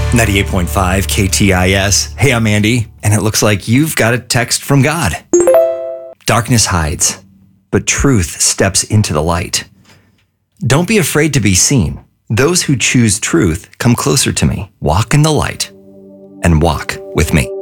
98.5 KTIS. Hey, I'm Andy, and it looks like you've got a text from God. Darkness hides, but truth steps into the light. Don't be afraid to be seen. Those who choose truth come closer to me. Walk in the light and walk with me.